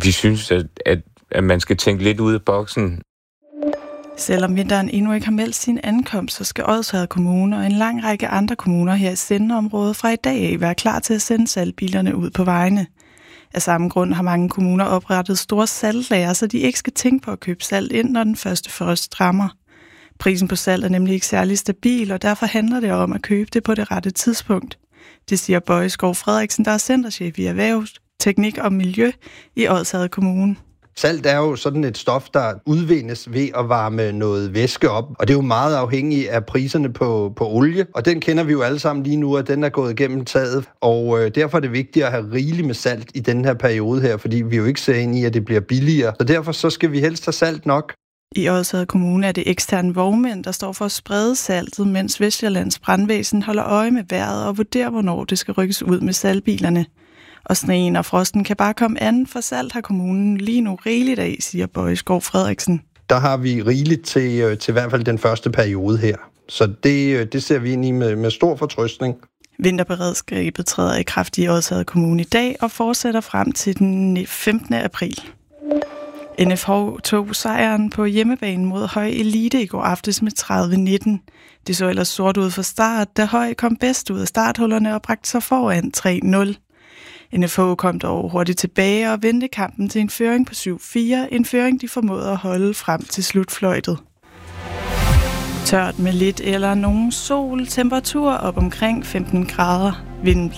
de synes, at man skal tænke lidt ud af boksen. Selvom vinteren endnu ikke har meldt sin ankomst, så skal Odsherred Kommune og en lang række andre kommuner her i sendeområdet fra i dag af være klar til at sende saltbilerne ud på vejene. Af samme grund har mange kommuner oprettet store saltlager, så de ikke skal tænke på at købe salt ind, når den første frost rammer. Prisen på salt er nemlig ikke særlig stabil, og derfor handler det om at købe det på det rette tidspunkt. Det siger Bøje Skov Frederiksen, der er centerchef i Erhverv, Teknik og Miljø i Odsherred Kommune. Salt er jo sådan et stof, der udvindes ved at varme noget væske op, og det er jo meget afhængigt af priserne på olie, og den kender vi jo alle sammen lige nu, at den er gået igennem taget, og derfor er det vigtigt at have rigeligt med salt i den her periode her, fordi vi jo ikke ser ind i, at det bliver billigere, så derfor så skal vi helst have salt nok. I Odsherred Kommune er det eksterne vognmænd, der står for at sprede saltet, mens Vestsjællands brandvæsen holder øje med vejret og vurderer, hvornår det skal rykkes ud med saltbilerne. Og sneen og frosten kan bare komme an, for salt har kommunen lige nu rigeligt af, siger Bøje Skov Frederiksen. Der har vi rigeligt til i hvert fald den første periode her. Så det ser vi ind i med stor fortrøstning. Vinterberedskabet træder i kraft i Odsherred Kommune i dag og fortsætter frem til den 15. april. NFH tog sejren på hjemmebane mod Høj Elite i går aftes med 30-19. Det så ellers sort ud fra start, da Høj kom bedst ud af starthullerne og bragte sig foran 3-0. NFH kom dog hurtigt tilbage og vendte kampen til en føring på 7-4, en føring de formåede at holde frem til slutfløjtet. Tørt med lidt eller nogen sol, temperatur op omkring 15 grader. Vinden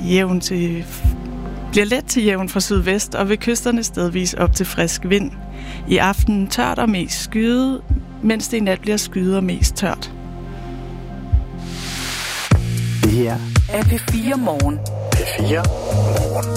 bliver let til jævn fra sydvest og ved kysterne stedvis op til frisk vind. I aften tørt og mest skyet, mens det i nat bliver skyet og mest tørt. Det her er P4 Morgen. P4